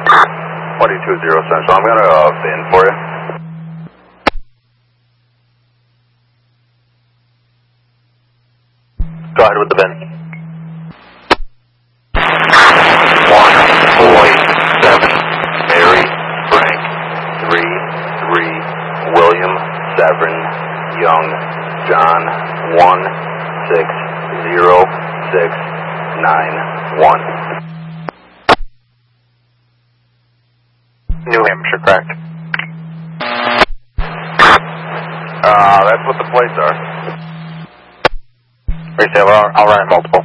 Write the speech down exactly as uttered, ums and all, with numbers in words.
twenty-two zero Central. I'm going to uh, bin for you. Go ahead with the bin. one, boy, seven, Mary, Frank, three, three, William, seven, Young, John, one, six, zero, six, nine, one. New Hampshire, correct. Uh, that's what the plates are. Retailer, I'll, I'll run it multiple